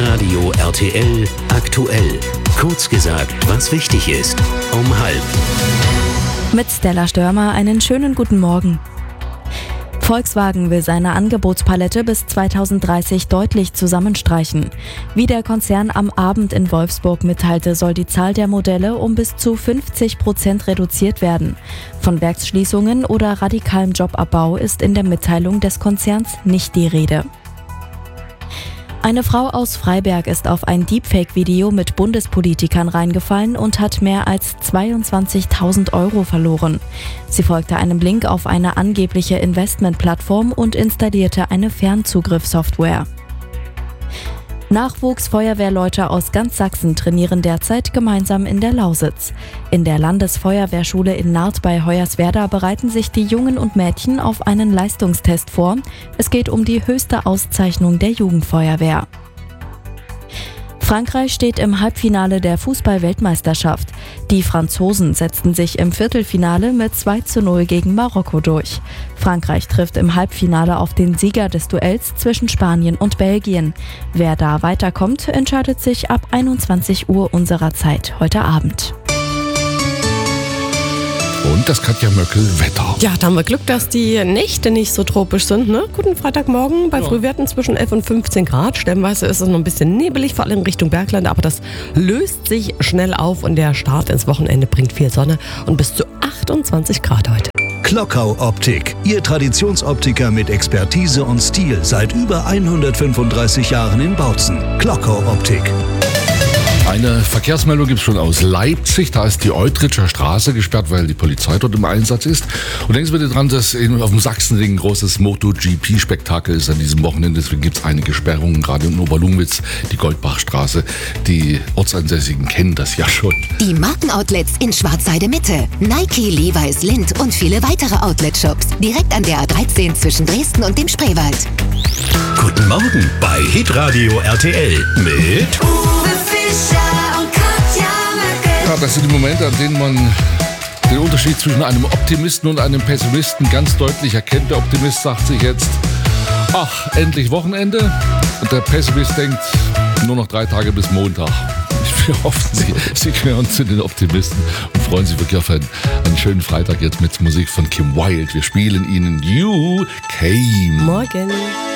Hitradio RTL aktuell. Kurz gesagt, was wichtig ist. Um 12:30. Mit Stella Störmer einen schönen guten Morgen. Volkswagen will seine Angebotspalette bis 2030 deutlich zusammenstreichen. Wie der Konzern am Abend in Wolfsburg mitteilte, soll die Zahl der Modelle um bis zu 50% reduziert werden. Von Werksschließungen oder radikalem Jobabbau ist in der Mitteilung des Konzerns nicht die Rede. Eine Frau aus Freiberg ist auf ein Deepfake-Video mit Bundespolitikern reingefallen und hat mehr als 22.000 Euro verloren. Sie folgte einem Link auf eine angebliche Investmentplattform und installierte eine Fernzugriffssoftware. Nachwuchsfeuerwehrleute aus ganz Sachsen trainieren derzeit gemeinsam in der Lausitz. In der Landesfeuerwehrschule in Naht bei Hoyerswerda bereiten sich die Jungen und Mädchen auf einen Leistungstest vor. Es geht um die höchste Auszeichnung der Jugendfeuerwehr. Frankreich steht im Halbfinale der Fußball-Weltmeisterschaft. Die Franzosen setzten sich im Viertelfinale mit 2:0 gegen Marokko durch. Frankreich trifft im Halbfinale auf den Sieger des Duells zwischen Spanien und Belgien. Wer da weiterkommt, entscheidet sich ab 21 Uhr unserer Zeit heute Abend. Und das Katja Möckel Wetter. Ja, da haben wir Glück, dass die Nächte nicht so tropisch sind. Ne? Guten Freitagmorgen bei Frühwerten zwischen 11 und 15 Grad. Stellenweise ist es noch ein bisschen nebelig, vor allem in Richtung Bergland. Aber das löst sich schnell auf und der Start ins Wochenende bringt viel Sonne und bis zu 28 Grad heute. Klockau Optik, Ihr Traditionsoptiker mit Expertise und Stil seit über 135 Jahren in Bautzen. Klockau Optik. Eine Verkehrsmeldung gibt es schon aus Leipzig. Da ist die Eutritscher Straße gesperrt, weil die Polizei dort im Einsatz ist. Und denken Sie bitte dran, dass auf dem Sachsenring ein großes MotoGP-Spektakel ist an diesem Wochenende. Deswegen gibt es einige Sperrungen, gerade in Oberlungwitz, die Goldbachstraße. Die Ortsansässigen kennen das ja schon. Die Markenoutlets in Schwarzheide Mitte. Nike, Levi's, Lindt und viele weitere Outlet-Shops. Direkt an der A13 zwischen Dresden und dem Spreewald. Guten Morgen bei Hitradio RTL mit Uwe Fischer und Katja Möckel. Ja, das sind die Momente, an denen man den Unterschied zwischen einem Optimisten und einem Pessimisten ganz deutlich erkennt. Der Optimist sagt sich jetzt, ach, endlich Wochenende. Und der Pessimist denkt, nur noch 3 Tage bis Montag. Wir hoffen, Sie gehören zu den Optimisten und freuen sich wirklich auf einen schönen Freitag jetzt mit Musik von Kim Wilde. Wir spielen Ihnen You Came. Morgen.